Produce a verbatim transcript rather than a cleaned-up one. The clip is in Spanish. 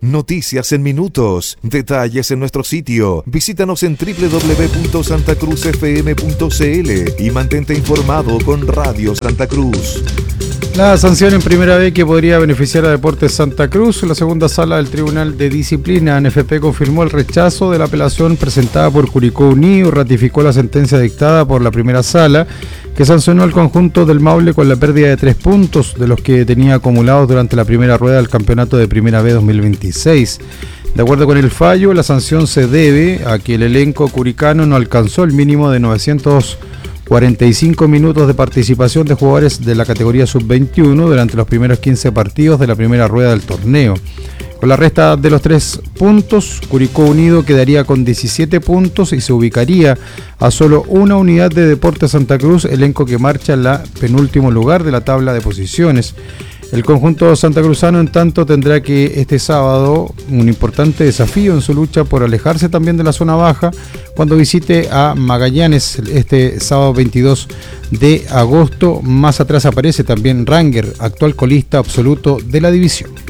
Noticias en minutos. Detalles en nuestro sitio. Visítanos en doble u doble u doble u punto santa cruz f m punto c l y mantente informado con Radio Santa Cruz. La sanción en primera B que podría beneficiar a Deportes Santa Cruz. La segunda sala del Tribunal de Disciplina N F P confirmó el rechazo de la apelación presentada por Curicó Unido y ratificó la sentencia dictada por la primera sala, que sancionó al conjunto del Maule con la pérdida de tres puntos de los que tenía acumulados durante la primera rueda del campeonato de Primera B dos mil veintiséis. De acuerdo con el fallo, la sanción se debe a que el elenco curicano no alcanzó el mínimo de novecientos cuarenta y cinco minutos de participación de jugadores de la categoría sub veintiuno durante los primeros quince partidos de la primera rueda del torneo. Con la resta de los tres puntos, Curicó Unido quedaría con diecisiete puntos y se ubicaría a solo una unidad de Deportes Santa Cruz, elenco que marcha en la penúltimo lugar de la tabla de posiciones. El conjunto santacruzano, en tanto, tendrá que este sábado un importante desafío en su lucha por alejarse también de la zona baja cuando visite a Magallanes este sábado veintidós de agosto. Más atrás aparece también Ranger, actual colista absoluto de la división.